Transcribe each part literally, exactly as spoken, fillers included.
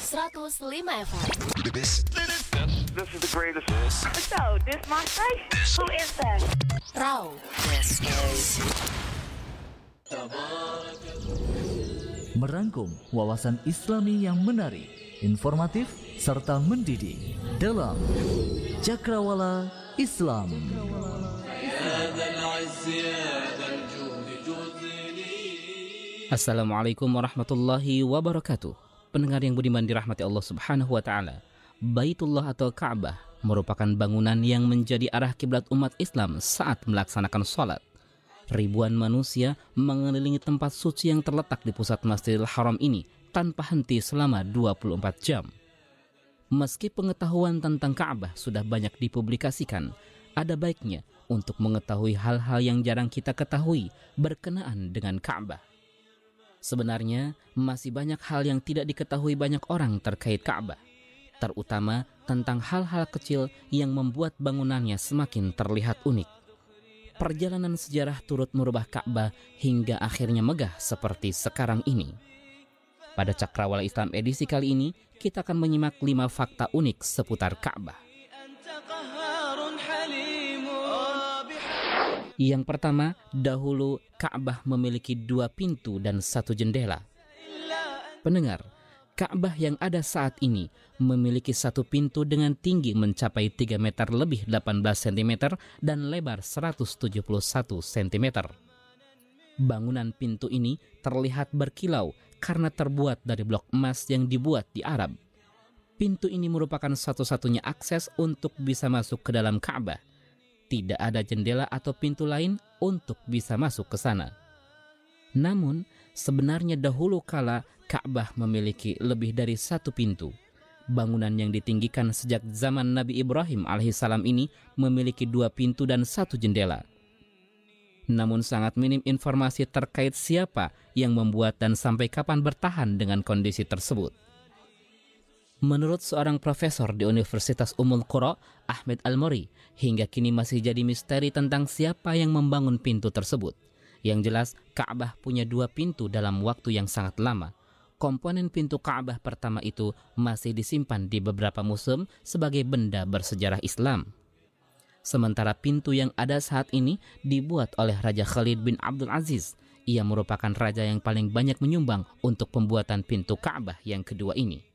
seratus lima F M. This, this, this is the greatest. This, So, this my station? Who is that? Rau. This is merangkum wawasan Islami yang menarik, informatif, serta mendidik dalam Cakrawala Islam. Assalamualaikum warahmatullahi wabarakatuh. Pendengar yang budiman dirahmati Allah Subhanahu wa taala. Baitullah atau Ka'bah merupakan bangunan yang menjadi arah kiblat umat Islam saat melaksanakan sholat. Ribuan manusia mengelilingi tempat suci yang terletak di pusat Masjidil Haram ini tanpa henti selama dua puluh empat jam. Meski pengetahuan tentang Ka'bah sudah banyak dipublikasikan, ada baiknya untuk mengetahui hal-hal yang jarang kita ketahui berkenaan dengan Ka'bah. Sebenarnya, masih banyak hal yang tidak diketahui banyak orang terkait Ka'bah, terutama tentang hal-hal kecil yang membuat bangunannya semakin terlihat unik. Perjalanan sejarah turut merubah Ka'bah hingga akhirnya megah seperti sekarang ini. Pada Cakrawala Islam edisi kali ini, kita akan menyimak lima fakta unik seputar Ka'bah. Yang pertama, dahulu Ka'bah memiliki dua pintu dan satu jendela. Pendengar, Ka'bah yang ada saat ini memiliki satu pintu dengan tinggi mencapai tiga meter lebih delapan belas sentimeter dan lebar seratus tujuh puluh satu sentimeter. Bangunan pintu ini terlihat berkilau karena terbuat dari blok emas yang dibuat di Arab. Pintu ini merupakan satu-satunya akses untuk bisa masuk ke dalam Ka'bah. Tidak ada jendela atau pintu lain untuk bisa masuk ke sana. Namun, sebenarnya dahulu kala Ka'bah memiliki lebih dari satu pintu. Bangunan yang ditinggikan sejak zaman Nabi Ibrahim alaihissalam ini memiliki dua pintu dan satu jendela. Namun sangat minim informasi terkait siapa yang membuat dan sampai kapan bertahan dengan kondisi tersebut. Menurut seorang profesor di Universitas Ummul Qura, Ahmed Al-Mori, hingga kini masih jadi misteri tentang siapa yang membangun pintu tersebut. Yang jelas, Ka'bah punya dua pintu dalam waktu yang sangat lama. Komponen pintu Ka'bah pertama itu masih disimpan di beberapa museum sebagai benda bersejarah Islam. Sementara pintu yang ada saat ini dibuat oleh Raja Khalid bin Abdul Aziz. Ia merupakan raja yang paling banyak menyumbang untuk pembuatan pintu Ka'bah yang kedua ini.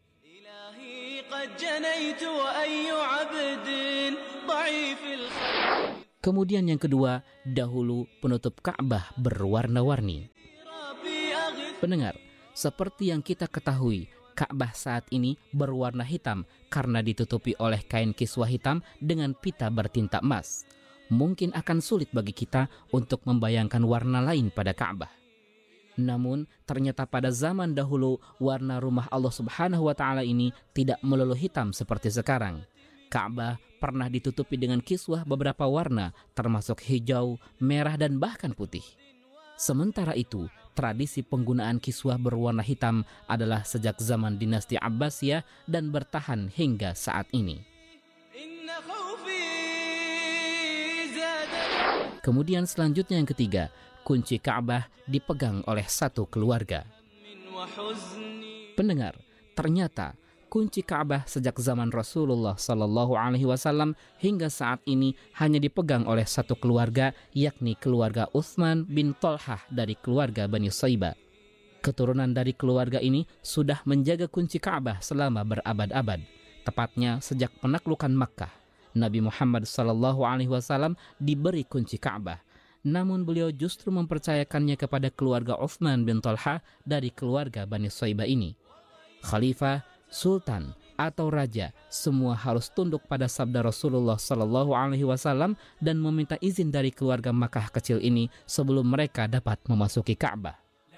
Kemudian yang kedua, dahulu penutup Ka'bah berwarna-warni. Pendengar, seperti yang kita ketahui, Ka'bah saat ini berwarna hitam karena ditutupi oleh kain kiswah hitam dengan pita bertinta emas. Mungkin akan sulit bagi kita untuk membayangkan warna lain pada Ka'bah. Namun, ternyata pada zaman dahulu, warna rumah Allah Subhanahu wa taala ini tidak melulu hitam seperti sekarang. Ka'bah pernah ditutupi dengan kiswah beberapa warna, termasuk hijau, merah, dan bahkan putih. Sementara itu, tradisi penggunaan kiswah berwarna hitam adalah sejak zaman dinasti Abbasiyah dan bertahan hingga saat ini. Kemudian selanjutnya yang ketiga, kunci Ka'bah dipegang oleh satu keluarga. Pendengar, ternyata kunci Ka'bah sejak zaman Rasulullah Sallallahu Alaihi Wasallam hingga saat ini hanya dipegang oleh satu keluarga, yakni keluarga Utsman bin Thalhah dari keluarga Bani Saibah. Keturunan dari keluarga ini sudah menjaga kunci Ka'bah selama berabad-abad, tepatnya sejak penaklukan Makkah. Nabi Muhammad Sallallahu Alaihi Wasallam diberi kunci Ka'bah. Namun beliau justru mempercayakannya kepada keluarga Utsman bin Thalhah dari keluarga Bani Saibah ini. Khalifah, sultan, atau raja, semua harus tunduk pada sabda Rasulullah Sallallahu Alaihi Wasallam dan meminta izin dari keluarga Makkah kecil ini sebelum mereka dapat memasuki Ka'bah.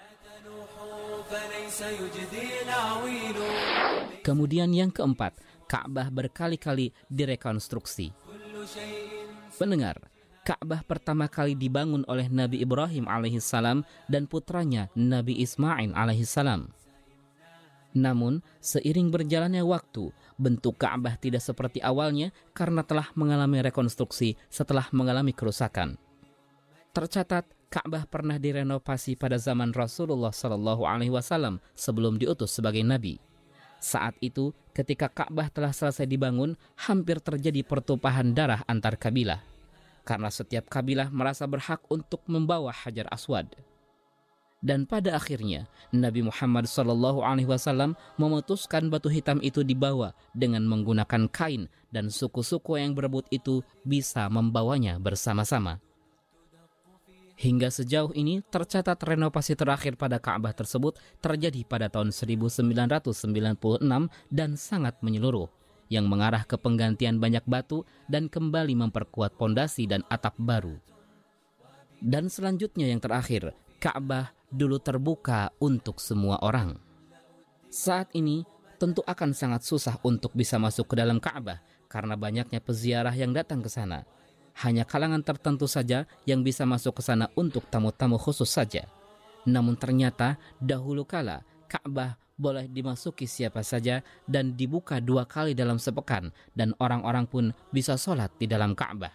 Kemudian yang keempat, Ka'bah berkali-kali direkonstruksi. Pendengar, Ka'bah pertama kali dibangun oleh Nabi Ibrahim alaihissalam dan putranya Nabi Ismail alaihissalam. Namun, seiring berjalannya waktu, bentuk Ka'bah tidak seperti awalnya karena telah mengalami rekonstruksi setelah mengalami kerusakan. Tercatat, Ka'bah pernah direnovasi pada zaman Rasulullah Shallallahu Alaihi Wasallam sebelum diutus sebagai nabi. Saat itu, ketika Ka'bah telah selesai dibangun, hampir terjadi pertumpahan darah antar kabilah. Karena setiap kabilah merasa berhak untuk membawa Hajar Aswad. Dan pada akhirnya, Nabi Muhammad shallallahu alaihi wasallam memutuskan batu hitam itu dibawa dengan menggunakan kain, dan suku-suku yang berebut itu bisa membawanya bersama-sama. Hingga sejauh ini tercatat renovasi terakhir pada Ka'bah tersebut terjadi pada tahun seribu sembilan ratus sembilan puluh enam dan sangat menyeluruh, yang mengarah ke penggantian banyak batu dan kembali memperkuat pondasi dan atap baru. Dan selanjutnya yang terakhir, Ka'bah dulu terbuka untuk semua orang. Saat ini tentu akan sangat susah untuk bisa masuk ke dalam Ka'bah karena banyaknya peziarah yang datang ke sana. Hanya kalangan tertentu saja yang bisa masuk ke sana untuk tamu-tamu khusus saja. Namun ternyata dahulu kala Ka'bah boleh dimasuki siapa saja dan dibuka dua kali dalam sepekan, dan orang-orang pun bisa sholat di dalam Ka'bah.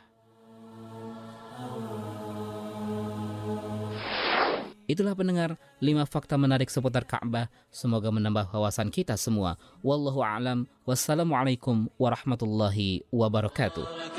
Itulah pendengar, lima fakta menarik seputar Ka'bah. Semoga menambah wawasan kita semua. Wallahu a'lam. Wassalamualaikum warahmatullahi wabarakatuh.